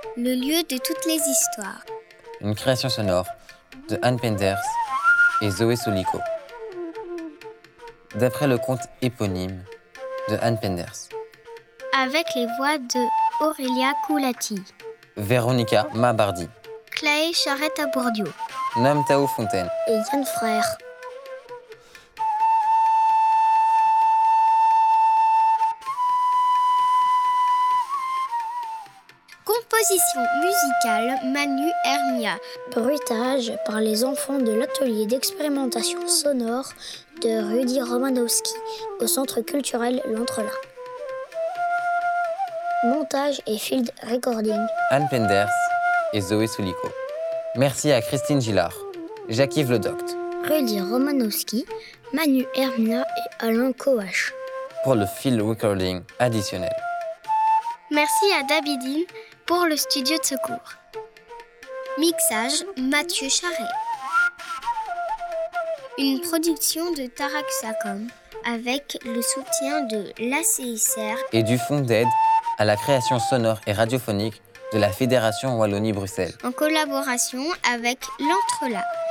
le lieu de toutes les histoires. Une création sonore de Anne Penders et Zoé Souliko. D'après le conte éponyme de Anne Penders. Avec les voix de Aurélia Koulati, Véronica Mabardi, Claé Charrette-à-Bourdieu, Nam Tao Fontaine et Yann Frère. Composition musicale Manu Hermia. Bruitage par les enfants de l'atelier d'expérimentation sonore de Rudy Romanowski au Centre culturel L'Entrelacs. Montage et field recording Anne Penders et Zoé Souliko. Merci à Christine Gillard, Jacques-Yves Ledoct, Rudy Romanowski, Manu Hermia et Alain Coache pour le field recording additionnel. Merci à Dabidine pour le studio de secours. Mixage Mathieu Charret. Une production de Taraxacom avec le soutien de l'ACICR et du Fonds d'aide à la création sonore et radiophonique de la Fédération Wallonie-Bruxelles. en collaboration avec L'Entrelacs.